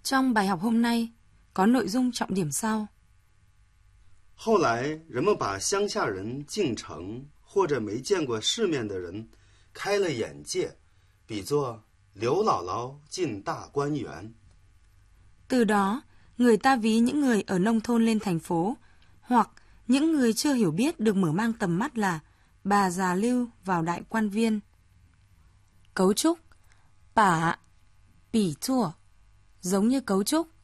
Trong bài học hôm nay có nội dung trọng điểm sau. 后来，人们把乡下人进城或者没见过世面的人开了眼界，比作刘姥姥进大观园。 Từ đó, người ta ví những người ở nông thôn lên thành phố, hoặc những người chưa hiểu biết được mở mang tầm mắt là bà già Lưu vào đại quan viên. Cấu trúc: bả, bỉ chua, giống như cấu trúc